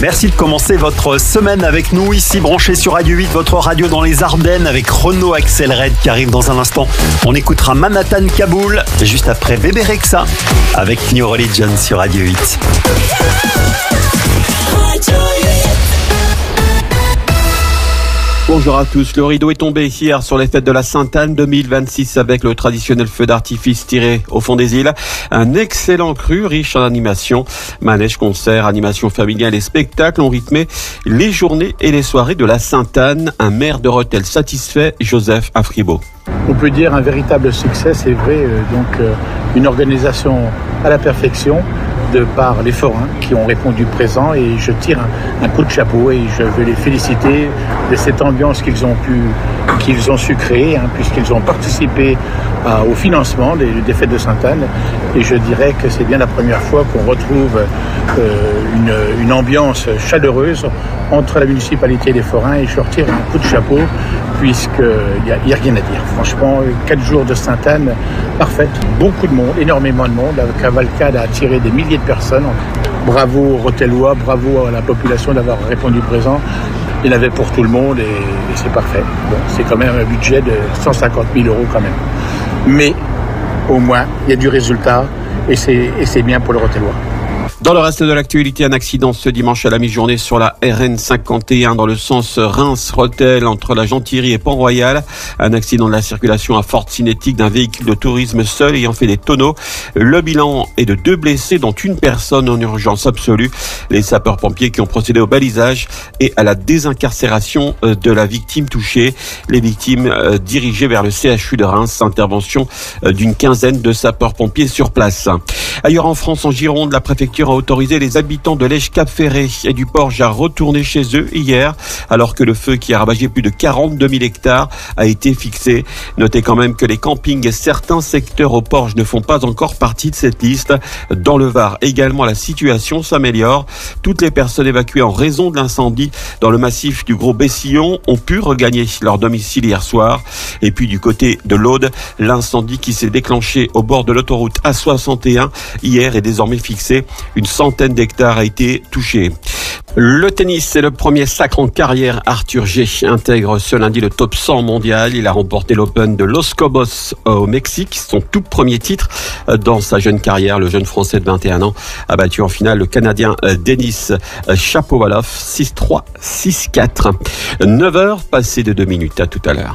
Merci de commencer votre semaine avec nous, ici branché sur Radio 8, votre radio dans les Ardennes, avec Renaud Axel Red qui arrive dans un instant. On écoutera Manhattan Kaboul, juste après Bébé Rexha, avec New Religion sur Radio 8. Bonjour à tous. Le rideau est tombé hier sur les fêtes de la Sainte-Anne 2026 avec le traditionnel feu d'artifice tiré au fond des îles. Un excellent cru riche en animation. Manège, concerts, animations familiales et spectacles ont rythmé les journées et les soirées de la Sainte-Anne. Un maire de Rethel satisfait, Joseph Afribault. On peut dire un véritable succès, c'est vrai. Une organisation à la perfection de par les forains qui ont répondu présent, et je tire un coup de chapeau et je veux les féliciter de cette ambiance qu'ils ont su créer, puisqu'ils ont participé au financement des fêtes de Sainte-Anne, et je dirais que c'est bien la première fois qu'on retrouve une ambiance chaleureuse entre la municipalité et les forains, et je leur tire un coup de chapeau puisqu'il n'y a rien à dire. Franchement, 4 jours de Sainte-Anne, parfaite, beaucoup de monde, énormément de monde, la cavalcade a attiré des milliers de personnes. Bravo aux Rothellois, bravo à la population d'avoir répondu présent. Il y en avait pour tout le monde et c'est parfait. Bon, c'est quand même un budget de 150 000 € quand même. Mais au moins, il y a du résultat et c'est bien pour le Rothellois. Dans le reste de l'actualité, un accident ce dimanche à la mi-journée sur la RN 51 dans le sens Reims-Rethel entre la Gentilly et Pont-Royal. Un accident de la circulation à forte cinétique d'un véhicule de tourisme seul ayant fait des tonneaux. Le bilan est de 2 blessés, dont une personne en urgence absolue. Les sapeurs-pompiers qui ont procédé au balisage et à la désincarcération de la victime touchée. Les victimes dirigées vers le CHU de Reims. Intervention d'une quinzaine de sapeurs-pompiers sur place. Ailleurs en France, en Gironde, la préfecture a autorisé les habitants de l'Èche-Cap-Ferré et du Porge à retourner chez eux hier, alors que le feu qui a ravagé plus de 42 000 hectares a été fixé. Notez quand même que les campings et certains secteurs au Porge ne font pas encore partie de cette liste. Dans le Var également, la situation s'améliore. Toutes les personnes évacuées en raison de l'incendie dans le massif du Gros Bessillon ont pu regagner leur domicile hier soir. Et puis du côté de l'Aude, l'incendie qui s'est déclenché au bord de l'autoroute A61 hier est désormais fixé. Une centaine d'hectares a été touchée. Le tennis, c'est le premier sacre en carrière. Arthur G intègre ce lundi le top 100 mondial. Il a remporté l'Open de Los Cabos au Mexique, son tout premier titre dans sa jeune carrière. Le jeune Français de 21 ans a battu en finale le Canadien Denis Shapovalov 6-3, 6-4. 9h passées de 2 minutes. À tout à l'heure.